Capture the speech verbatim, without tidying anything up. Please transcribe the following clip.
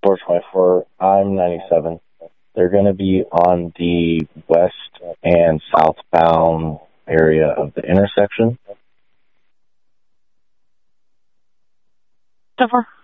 four twenty-four, I'm ninety-seven. They're going to be on the west and southbound area of the intersection. Over.